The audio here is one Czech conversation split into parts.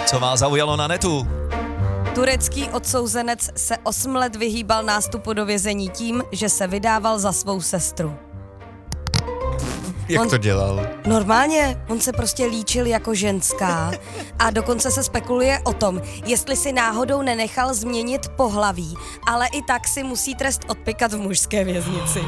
Co vás zaujalo na netu? Turecký odsouzenec se 8 let vyhýbal nástupu do vězení tím, že se vydával za svou sestru. Jak to dělal? Normálně, on se prostě líčil jako ženská a dokonce se spekuluje o tom, jestli si náhodou nenechal změnit pohlaví, ale i tak si musí trest odpikat v mužské věznici.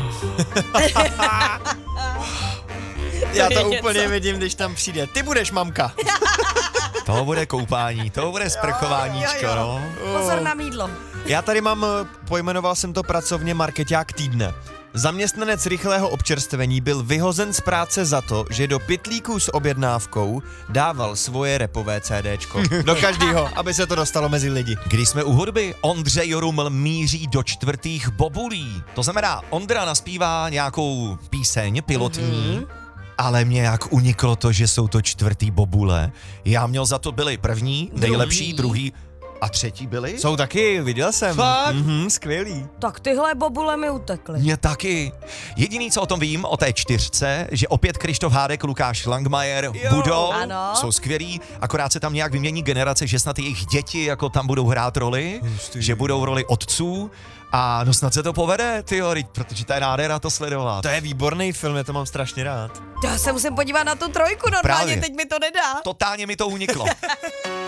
Já to je úplně něco. vidím, když tam přijde. Ty budeš mamka. To bude koupání, to bude sprchováníčko, no. Pozor na mýdlo. Já tady mám, pojmenoval jsem to pracovně markeťák týdne. Zaměstnanec rychlého občerstvení byl vyhozen z práce za to, že do pytlíků s objednávkou dával svoje rapové CDčko. Do každého, aby se to dostalo mezi lidi. Když jsme u hudby, Ondřej Joruml míří do 4. bobulí. To znamená, Ondra naspívá nějakou píseň pilotní, ale mě jak uniklo to, že jsou to 4. bobule. Já měl za to byli první, nejlepší, druhý a třetí byli? Jsou taky, viděl jsem. Fakt? Skvělý. Tak tyhle bobule mi utekly. Mě taky. Jediný, co o tom vím, o té 4, že opět Krištof Hádek, Lukáš Langmajer budou, Ano. jsou skvělí, akorát se tam nějak vymění generace, že snad jejich děti jako tam budou hrát roli, že budou roli otců a no snad se to povede, tyjo, protože to je nádhera to sledovat. To je výborný film, já to mám strašně rád. Já se musím podívat na tu 3, normálně, Právě. teď mi to nedá. Totálně mi to uniklo.